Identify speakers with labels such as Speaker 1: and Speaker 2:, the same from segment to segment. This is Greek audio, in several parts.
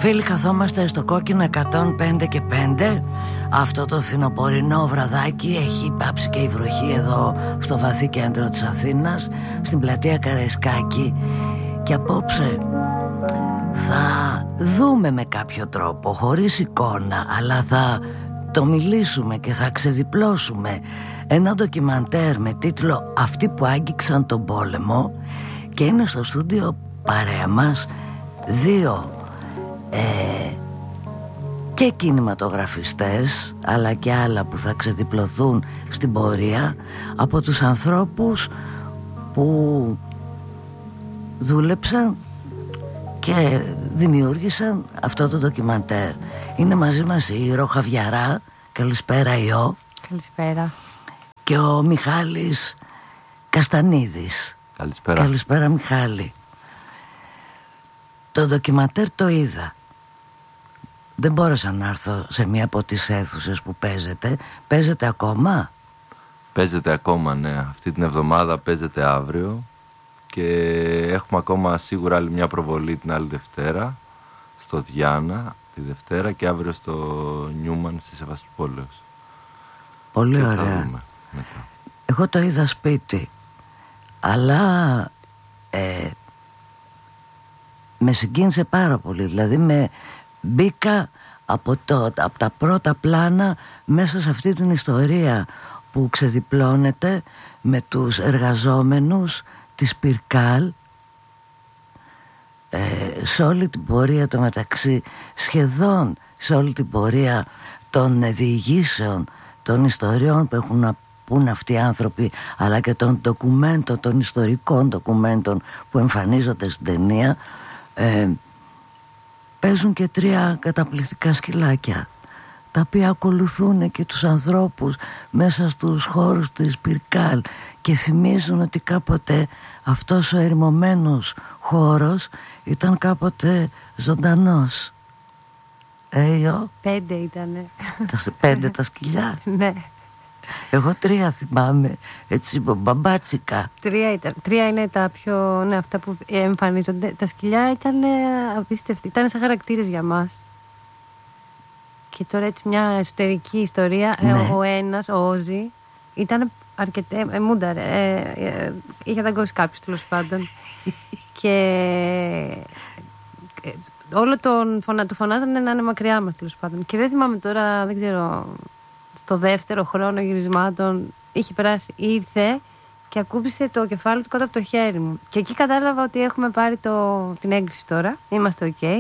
Speaker 1: Φίλοι, καθόμαστε στο κόκκινο 105 και 5. Αυτό το φθινοπορεινό βραδάκι έχει πάψει και η βροχή εδώ στο βαθύ κέντρο της Αθήνας, στην πλατεία Καραϊσκάκη. Και απόψε θα δούμε με κάποιο τρόπο, χωρίς εικόνα, αλλά θα το μιλήσουμε και θα ξεδιπλώσουμε ένα ντοκιμαντέρ με τίτλο «Αυτοί που άγγιξαν τον πόλεμο». Και είναι στο στούντιο παρέα μας δύο και κινηματογραφιστές, αλλά και άλλα που θα ξεδιπλωθούν στην πορεία, από τους ανθρώπους που δούλεψαν και δημιούργησαν αυτό το ντοκιμαντέρ. Είναι μαζί μας η Ρο Χαβιαρά. Καλησπέρα Ιώ.
Speaker 2: Καλησπέρα.
Speaker 1: Και ο Μιχάλης Καστανίδης.
Speaker 3: Καλησπέρα.
Speaker 1: Καλησπέρα Μιχάλη. Το ντοκιμαντέρ το είδα. Δεν μπόρεσα να έρθω σε μία από τις αίθουσες που παίζεται. Παίζεται ακόμα?
Speaker 3: Παίζεται ακόμα, ναι. Αυτή την εβδομάδα παίζεται αύριο. Και έχουμε ακόμα σίγουρα άλλη μια προβολή την άλλη Δευτέρα στο Διάνα τη Δευτέρα και αύριο στο Νιούμαν στη Σεβαστοπόλεως.
Speaker 1: Πολύ και ωραία. Εγώ το είδα σπίτι, αλλά με συγκίνησε πάρα πολύ. Δηλαδή μπήκα από τα πρώτα πλάνα μέσα σε αυτή την ιστορία που ξεδιπλώνεται με τους εργαζόμενους της Πυρκάλ σε όλη την πορεία το μεταξύ, σχεδόν σε όλη την πορεία των διηγήσεων, των ιστοριών που έχουν να πούν αυτοί οι άνθρωποι, αλλά και των ντοκουμέντων, των ιστορικών ντοκουμέντων που εμφανίζονται στην ταινία. Παίζουν και τρία καταπληκτικά σκυλάκια, τα οποία ακολουθούν και τους ανθρώπους μέσα στους χώρους της Πυρκάλ και θυμίζουν ότι κάποτε αυτός ο ερημωμένος χώρος ήταν κάποτε ζωντανός. Ιω.
Speaker 2: 5 ήτανε.
Speaker 1: 5 τα σκυλιά.
Speaker 2: Ναι.
Speaker 1: Εγώ 3 θυμάμαι, έτσι μπαμπάτσικα.
Speaker 2: 3 ήταν. 3 είναι τα πιο, ναι, αυτά που εμφανίζονται. Τα σκυλιά ήταν απίστευτοι. Ήταν σαν χαρακτήρες για μας. Και τώρα έτσι μια εσωτερική ιστορία.
Speaker 1: Ναι.
Speaker 2: Ο ένας, ο Όζη, ήταν αρκετά μούνταρε. Είχε δαγκώσει κάποιος τέλος πάντων. Και όλο του φωνάζανε να είναι μακριά μας τέλος πάντων. Και δεν θυμάμαι τώρα, δεν ξέρω, στο δεύτερο χρόνο γυρισμάτων είχε περάσει, ήρθε και ακούμπησε το κεφάλι του κάτω από το χέρι μου. Και εκεί κατάλαβα ότι έχουμε πάρει την έγκριση τώρα. Είμαστε ok.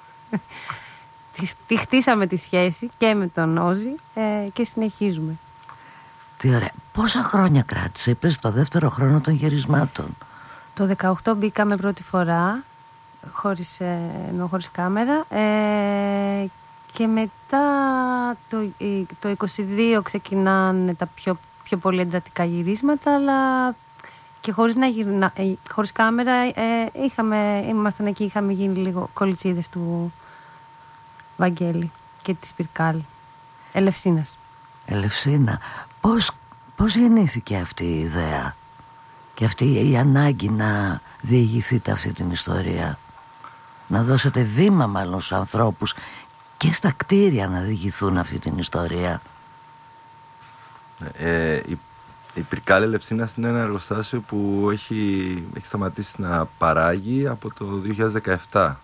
Speaker 2: Τη χτίσαμε τη σχέση και με τον Όζη και συνεχίζουμε.
Speaker 1: Τι ωραία. Πόσα χρόνια κράτησε, είπες, το δεύτερο χρόνο των γυρισμάτων?
Speaker 2: Το 18 μπήκαμε πρώτη φορά χωρίς κάμερα και μετά το 22 ξεκινάνε τα πιο πολύ εντατικά γυρίσματα, αλλά και χωρίς κάμερα ήμασταν εκεί, είχαμε γίνει λίγο κολιτσίδες του Βαγγέλη και της Πυρκάλ.
Speaker 1: Ελευσίνα. Πώς γεννήθηκε αυτή η ιδέα και αυτή η ανάγκη να διηγηθείτε αυτή την ιστορία, να δώσετε βήμα μάλλον στους ανθρώπους και στα κτίρια να διηγηθούν αυτή την ιστορία?
Speaker 3: Η Πυρκάλ Ελευσίνας είναι ένα εργοστάσιο που έχει σταματήσει να παράγει από το 2017.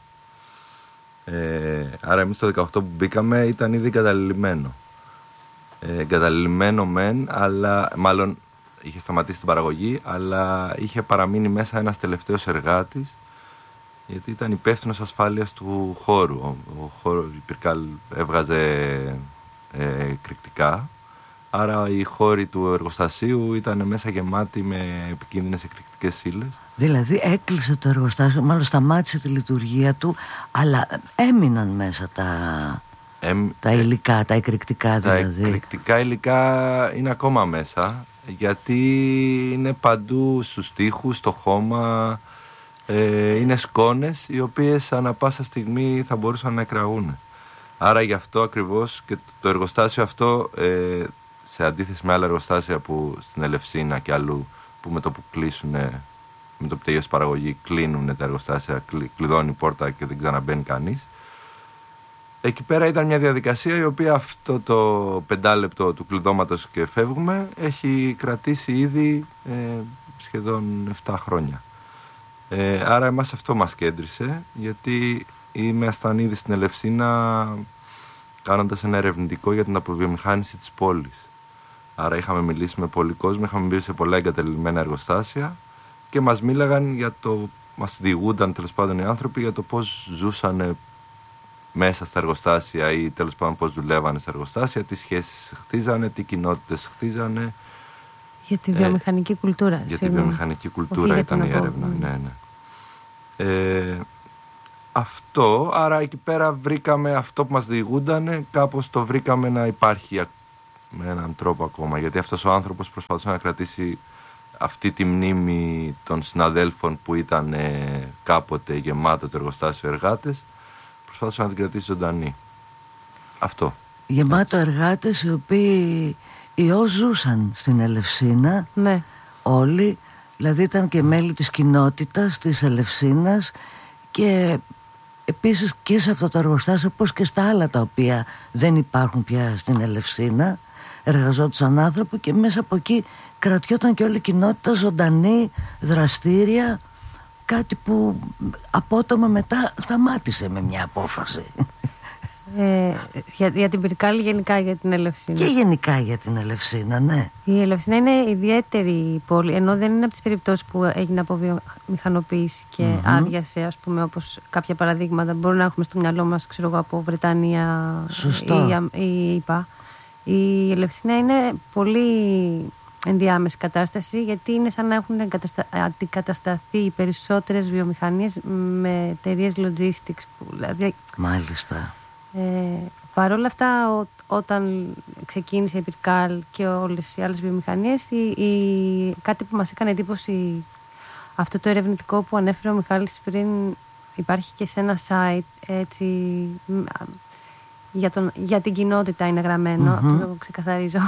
Speaker 3: Άρα εμείς το 18 που μπήκαμε ήταν ήδη εγκαταλειμμένο. Εγκαταλειμμένο μεν, αλλά μάλλον είχε σταματήσει την παραγωγή, αλλά είχε παραμείνει μέσα ένας τελευταίος εργάτης, γιατί ήταν υπεύθυνος ασφάλειας του χώρου. Η Πυρκάλ έβγαζε εκρηκτικά, άρα οι χώροι του εργοστασίου ήταν μέσα γεμάτοι με επικίνδυνες εκρηκτικές ύλες. Δηλαδή
Speaker 1: έκλεισε το εργοστάσιο, μάλλον σταμάτησε τη λειτουργία του, αλλά έμειναν μέσα τα υλικά, τα εκρηκτικά δηλαδή. Τα
Speaker 3: εκρηκτικά υλικά είναι ακόμα μέσα, γιατί είναι παντού στους τοίχους, στο χώμα. Είναι σκόνες οι οποίες ανά πάσα στιγμή θα μπορούσαν να εκραγούν. Άρα γι' αυτό ακριβώς και το εργοστάσιο αυτό, σε αντίθεση με άλλα εργοστάσια που στην Ελευσίνα και αλλού, που με το που κλείσουν, με το που τελειώσει η παραγωγή, κλείνουν τα εργοστάσια, κλειδώνει η πόρτα και δεν ξαναμπαίνει κανείς. εκεί πέρα ήταν μια διαδικασία η οποία αυτό το 5 λεπτό του κλειδώματος και φεύγουμε έχει κρατήσει ήδη σχεδόν 7 χρόνια. Άρα εμάς αυτό μας κέντρισε, γιατί ήμασταν ήδη στην Ελευσίνα κάνοντας ένα ερευνητικό για την αποβιομηχάνηση της πόλης. Άρα είχαμε μιλήσει με πολύ κόσμο, είχαμε μπει σε πολλά εγκαταλειμμένα εργοστάσια και μας μίλαγαν μας διηγούνταν τέλος πάντων οι άνθρωποι για το πώς ζούσαν μέσα στα εργοστάσια ή τέλος πάντων πώς δουλεύανε στα εργοστάσια, τι σχέσεις χτίζανε, τι κοινότητες χτίζανε.
Speaker 2: Για τη βιομηχανική κουλτούρα.
Speaker 3: Για τη βιομηχανική κουλτούρα ήταν η έρευνα. Ναι. Αυτό, άρα εκεί πέρα βρήκαμε αυτό που μας διηγούντανε, κάπως το βρήκαμε να υπάρχει με έναν τρόπο ακόμα, γιατί αυτός ο άνθρωπος προσπαθούσε να κρατήσει αυτή τη μνήμη των συναδέλφων που ήταν κάποτε γεμάτο το εργοστάσιο εργάτες, προσπάθησε να την κρατήσει ζωντανή. Αυτό.
Speaker 1: Γεμάτο εργάτες οι οποίοι ζούσαν στην Ελευσίνα,
Speaker 2: ναι.
Speaker 1: Όλοι, δηλαδή ήταν και μέλη της κοινότητας της Ελευσίνας και επίσης και σε αυτό το εργοστάσιο, όπως και στα άλλα τα οποία δεν υπάρχουν πια στην Ελευσίνα, εργαζόντουσαν άνθρωποι και μέσα από εκεί κρατιόταν και όλη η κοινότητα ζωντανή, δραστήρια, κάτι που απότομα μετά σταμάτησε με μια απόφαση.
Speaker 2: Για την Πυρκάλη, γενικά για την Ελευσίνα.
Speaker 1: Και γενικά για την Ελευσίνα, ναι.
Speaker 2: Η Ελευσίνα είναι ιδιαίτερη πόλη, ενώ δεν είναι από τις περιπτώσεις που έγινε αποβιομηχανοποίηση και άδειασε, ας πούμε, όπως κάποια παραδείγματα μπορούμε να έχουμε στο μυαλό μας, ξέρω εγώ, από Βρετανία ή ΙΠΑ. Η Ελευσίνα είναι πολύ ενδιάμεση κατάσταση, γιατί είναι σαν να έχουν αντικατασταθεί οι περισσότερες βιομηχανίες με εταιρείες logistics. Δηλαδή,
Speaker 1: μάλιστα.
Speaker 2: Παρ' όλα αυτά, όταν ξεκίνησε η Πυρκάλ και όλες οι άλλες βιομηχανίες, κάτι που μας έκανε εντύπωση, αυτό το ερευνητικό που ανέφερε ο Μιχάλης πριν, υπάρχει και σε ένα site, έτσι, για την κοινότητα είναι γραμμένο, το ξεκαθαρίζω.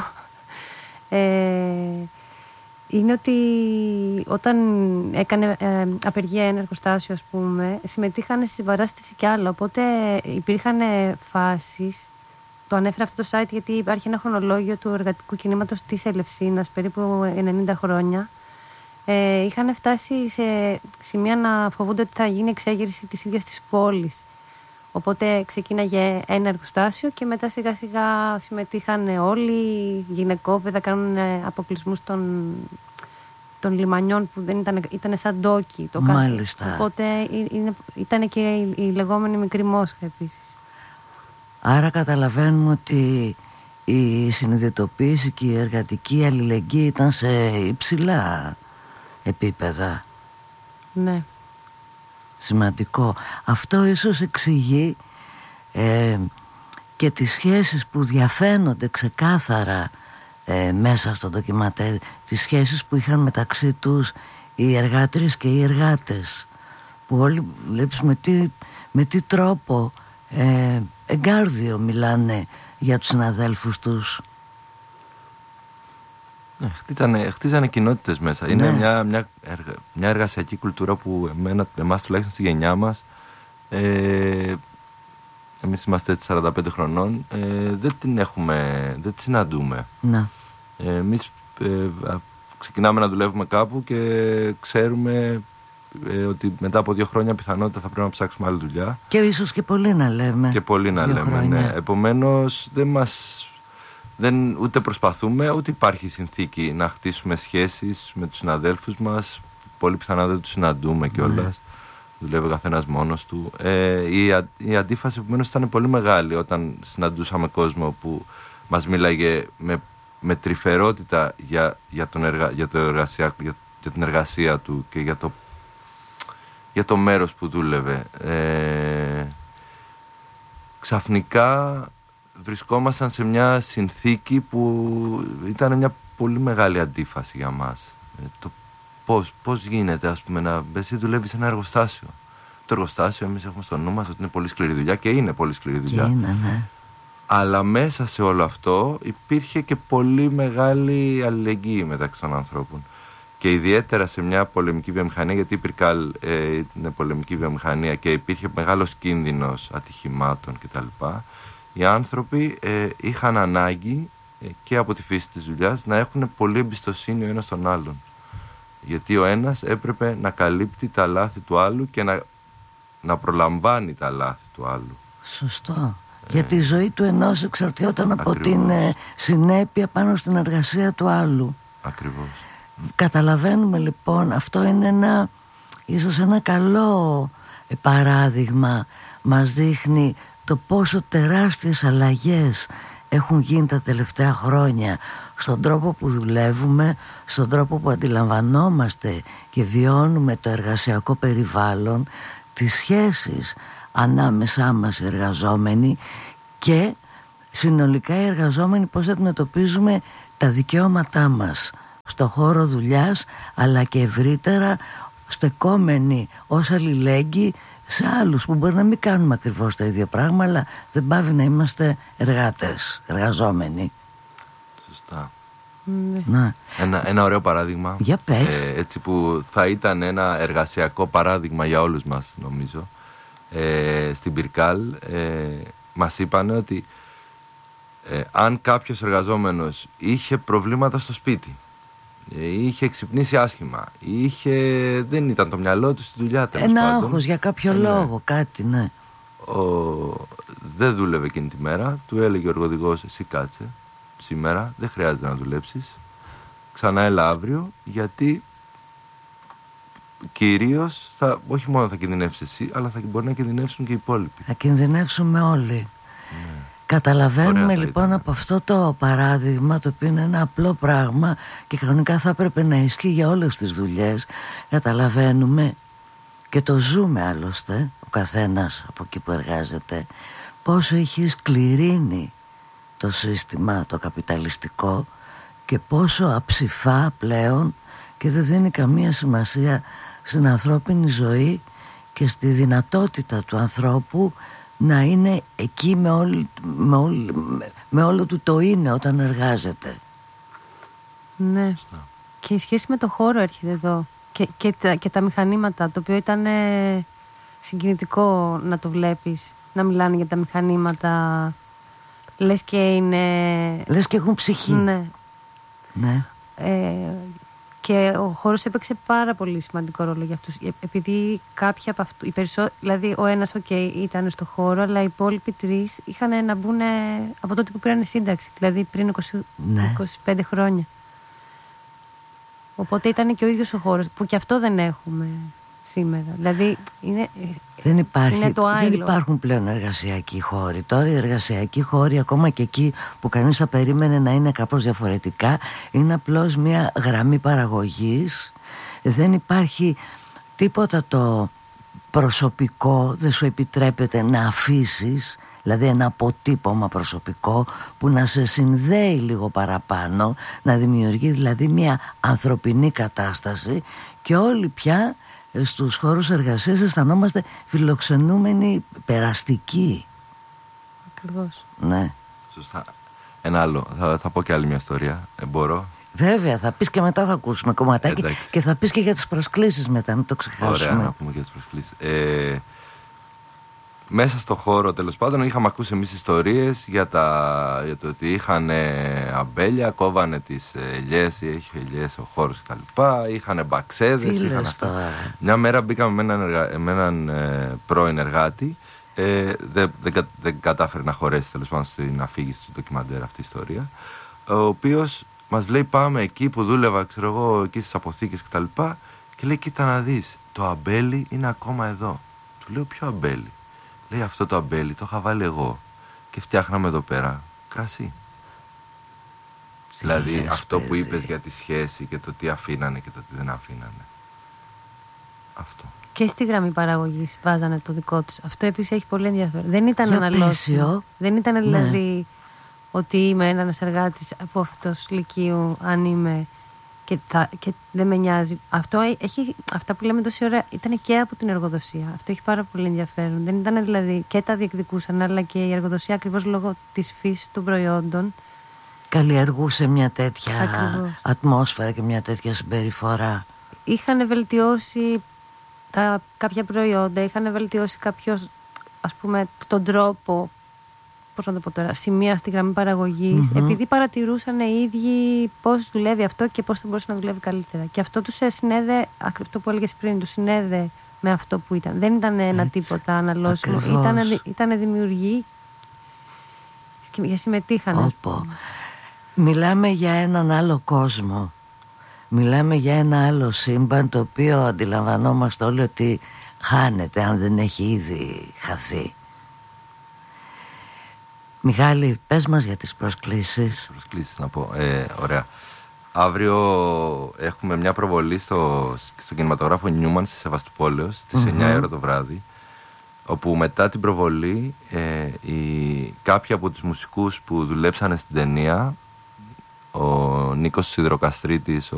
Speaker 2: Είναι ότι όταν έκανε απεργία ένα εργοστάσιο, ας πούμε, συμμετείχαν στη συμπαράσταση και άλλα. Οπότε υπήρχαν φάσεις, το ανέφερα αυτό το site γιατί υπάρχει ένα χρονολόγιο του εργατικού κινήματος της Ελευσίνας, περίπου 90 χρόνια. Είχαν φτάσει σε σημεία να φοβούνται ότι θα γίνει εξέγερση της ίδιας της πόλης. Οπότε ξεκίναγε ένα εργοστάσιο και μετά σιγά σιγά συμμετείχαν όλοι, γυναικόπαιδα, κάνουν αποκλεισμούς των λιμανιών που δεν ήταν σαν ντόκι.
Speaker 1: Μάλιστα.
Speaker 2: Οπότε ήταν και η λεγόμενη μικρή Μόσχα επίσης.
Speaker 1: Άρα καταλαβαίνουμε ότι η συνειδητοποίηση και η εργατική αλληλεγγύη ήταν σε υψηλά επίπεδα.
Speaker 2: Ναι.
Speaker 1: Σημαντικό. Αυτό ίσως εξηγεί και τις σχέσεις που διαφαίνονται ξεκάθαρα μέσα στο ντοκιματέρ, τις σχέσεις που είχαν μεταξύ τους οι εργάτριες και οι εργάτες, που όλοι βλέπεις με τι τρόπο εγκάρδιο μιλάνε για τους συναδέλφους τους.
Speaker 3: Χτίζανε κοινότητες μέσα.
Speaker 1: Ναι.
Speaker 3: Είναι μια εργασιακή κουλτούρα που εμάς τουλάχιστον στη γενιά μας, εμείς είμαστε 45 χρονών, δεν τη συναντούμε.
Speaker 1: Ναι.
Speaker 3: Εμείς ξεκινάμε να δουλεύουμε κάπου και ξέρουμε ότι μετά από 2 χρόνια πιθανότητα θα πρέπει να ψάξουμε άλλη δουλειά.
Speaker 1: Και ίσως και πολύ να λέμε.
Speaker 3: Και πολύ να λέμε, ναι. Επομένως ούτε προσπαθούμε, ούτε υπάρχει συνθήκη να χτίσουμε σχέσεις με τους συναδέλφους μας. Πολύ πιθανά δεν τους συναντούμε κιόλας. Δουλεύει ο καθένας μόνος του. Η αντίφαση επομένως ήταν πολύ μεγάλη όταν συναντούσαμε κόσμο που μας μίλαγε με τρυφερότητα για την εργασία του και για το μέρος που δούλευε. Ξαφνικά βρισκόμασταν σε μια συνθήκη που ήταν μια πολύ μεγάλη αντίφαση για μας. Το πώς γίνεται, ας πούμε, εσύ δουλεύεις σε ένα εργοστάσιο. Το εργοστάσιο, εμείς έχουμε στο νου μας ότι είναι πολύ σκληρή δουλειά και είναι πολύ σκληρή δουλειά.
Speaker 1: Ναι.
Speaker 3: Αλλά μέσα σε όλο αυτό υπήρχε και πολύ μεγάλη αλληλεγγύη μεταξύ των ανθρώπων. και ιδιαίτερα σε μια πολεμική βιομηχανία, γιατί η Πυρκάλ είναι πολεμική βιομηχανία και υπήρχε μεγάλος κίνδυνος ατυχημάτων κτλ. Οι άνθρωποι είχαν ανάγκη και από τη φύση της δουλειάς να έχουν πολύ εμπιστοσύνη ο ένας τον άλλον. Γιατί ο ένας έπρεπε να καλύπτει τα λάθη του άλλου και να προλαμβάνει τα λάθη του άλλου.
Speaker 1: Σωστό. Γιατί η ζωή του ενός εξαρτιόταν από την συνέπεια πάνω στην εργασία του άλλου.
Speaker 3: Ακριβώς.
Speaker 1: Καταλαβαίνουμε λοιπόν, αυτό είναι ίσως ένα καλό παράδειγμα. Μας δείχνει το πόσο τεράστιες αλλαγές έχουν γίνει τα τελευταία χρόνια στον τρόπο που δουλεύουμε, στον τρόπο που αντιλαμβανόμαστε και βιώνουμε το εργασιακό περιβάλλον, τις σχέσεις ανάμεσά μας οι εργαζόμενοι και συνολικά οι εργαζόμενοι πώς αντιμετωπίζουμε τα δικαιώματά μας στο χώρο δουλειάς, αλλά και ευρύτερα στεκόμενοι ως αλληλέγγυοι σε άλλους που μπορεί να μην κάνουμε ακριβώς το ίδιο πράγμα, αλλά δεν πάβει να είμαστε εργάτες, εργαζόμενοι.
Speaker 3: Σωστά.
Speaker 1: Να.
Speaker 3: Ένα ωραίο παράδειγμα.
Speaker 1: Για πες.
Speaker 3: Έτσι που θα ήταν ένα εργασιακό παράδειγμα για όλους μας, νομίζω. Στην Πυρκάλ μας είπανε ότι αν κάποιος εργαζόμενος είχε προβλήματα στο σπίτι, είχε ξυπνήσει άσχημα, δεν ήταν το μυαλό του στη δουλειά,
Speaker 1: ένα άγχος για κάποιο λόγο, κάτι, ναι.
Speaker 3: Δεν δούλευε εκείνη τη μέρα, του έλεγε ο εργοδηγός, εσύ κάτσε σήμερα, δεν χρειάζεται να δουλέψεις, ξανά έλα αύριο, γιατί κυρίως όχι μόνο θα κινδυνεύσεις εσύ, αλλά θα μπορεί να κινδυνεύσουν και οι υπόλοιποι.
Speaker 1: Θα κινδυνεύσουμε όλοι. Ναι. Καταλαβαίνουμε λοιπόν από αυτό το παράδειγμα, το οποίο είναι ένα απλό πράγμα και κανονικά θα έπρεπε να ισχύει για όλες τις δουλειές. Καταλαβαίνουμε και το ζούμε άλλωστε ο καθένας από εκεί που εργάζεται, πόσο έχει σκληρύνει το σύστημα το καπιταλιστικό και πόσο αψηφά πλέον και δεν δίνει καμία σημασία στην ανθρώπινη ζωή και στη δυνατότητα του ανθρώπου να είναι εκεί με όλο του το είναι όταν εργάζεται.
Speaker 2: Ναι. Και η σχέση με το χώρο έρχεται εδώ και τα μηχανήματα, το οποίο ήταν συγκινητικό να το βλέπεις, να μιλάνε για τα μηχανήματα, λες και
Speaker 1: έχουν ψυχή.
Speaker 2: Ναι.
Speaker 1: Ναι.
Speaker 2: Και ο χώρος έπαιξε πάρα πολύ σημαντικό ρόλο για αυτούς. Επειδή κάποιοι από αυτούς, δηλαδή ο ένας ήταν στο χώρο, αλλά οι υπόλοιποι τρεις είχαν να μπουν από τότε που πήραν σύνταξη, δηλαδή πριν 25 χρόνια. Οπότε ήταν και ο ίδιος ο χώρος, που και αυτό δεν έχουμε σήμερα. Δηλαδή
Speaker 1: δεν
Speaker 2: υπάρχουν
Speaker 1: πλέον εργασιακοί χώροι. Τώρα οι εργασιακοί χώροι, ακόμα και εκεί που κανείς θα περίμενε να είναι κάπως διαφορετικά, είναι απλώς μια γραμμή παραγωγής. Δεν υπάρχει τίποτα το προσωπικό, δεν σου επιτρέπεται να αφήσεις, δηλαδή ένα αποτύπωμα προσωπικό που να σε συνδέει λίγο παραπάνω, να δημιουργεί δηλαδή μια ανθρωπινή κατάσταση, και όλοι πια στους χώρους εργασίας αισθανόμαστε φιλοξενούμενοι, περαστικοί.
Speaker 2: Ακριβώς.
Speaker 1: Ναι.
Speaker 3: Σωστά. Ένα άλλο, θα πω και άλλη μια ιστορία, μπορώ?
Speaker 1: Βέβαια, θα πεις και μετά θα ακούσουμε κομματάκι. Και θα πεις και για τις προσκλήσεις μετά, μην το ξεχάσουμε.
Speaker 3: Ωραία, να πούμε για τις προσκλήσεις. Μέσα στο χώρο, τέλος πάντων, είχαμε ακούσει εμείς ιστορίες για το ότι είχαν αμπέλια, κόβανε τις ελιές, είχε ελιές ο χώρος κτλ. Είχαν μπαξέδες. Μια μέρα μπήκαμε με έναν πρώην εργάτη. Δεν κατάφερε να χωρέσει, τέλος πάντων, στην αφήγηση του ντοκιμαντέρ αυτή η ιστορία. Ο οποίος μας λέει, πάμε εκεί που δούλευα, ξέρω εγώ, εκεί στις αποθήκες κτλ. Και λέει, κοίτα να δεις, το αμπέλι είναι ακόμα εδώ. Του λέω, ποιο αμπέλι? Λέει, αυτό το αμπέλι το είχα βάλει εγώ και φτιάχναμε εδώ πέρα κρασί. Δηλαδή αυτό που είπες για τη σχέση και το τι αφήνανε και το τι δεν αφήνανε. Αυτό.
Speaker 2: Και στη γραμμή παραγωγής βάζανε το δικό τους. Αυτό επίσης έχει πολύ ενδιαφέρον. Δεν ήταν αναλώσιμο. Δεν ήταν δηλαδή ότι είμαι ένας εργάτης από αυτός λυκείου, αν είμαι και δεν με νοιάζει. Αυτά που λέμε τόση ώρα ήταν και από την εργοδοσία. Αυτό έχει πάρα πολύ ενδιαφέρον. Δεν ήταν δηλαδή, και τα διεκδικούσαν, αλλά και η εργοδοσία, ακριβώς λόγω της φύσης των προϊόντων,
Speaker 1: καλλιεργούσε μια τέτοια
Speaker 2: Ακριβώς.
Speaker 1: ατμόσφαιρα και μια τέτοια συμπεριφορά.
Speaker 2: Είχαν βελτιώσει κάποια προϊόντα, είχαν βελτιώσει ας πούμε, τον τρόπο, πώς να το πω τώρα, σημεία στη γραμμή παραγωγής, επειδή παρατηρούσαν οι ίδιοι πώς δουλεύει αυτό και πώς θα μπορούσε να δουλεύει καλύτερα. Και αυτό τους συνέδε, αυτό που έλεγες πριν, τους συνέδε με αυτό που ήταν. Δεν ήταν ένα τίποτα αναλώσιμο, ήταν δημιουργοί και συμμετείχαν.
Speaker 1: Μιλάμε για έναν άλλο κόσμο. Μιλάμε για ένα άλλο σύμπαν, το οποίο αντιλαμβανόμαστε όλοι ότι χάνεται αν δεν έχει ήδη χαθεί. Μιχάλη, πες μας για τις προσκλήσεις.
Speaker 3: Προσκλήσεις να πω, ωραία. Αύριο έχουμε μια προβολή στο κινηματογράφο Νιούμαν στη Σεβαστοπόλεως στις 9 ώρα το βράδυ, όπου μετά την προβολή κάποιοι από τους μουσικούς που δουλέψανε στην ταινία, ο Νίκος Σιδροκαστρίτης,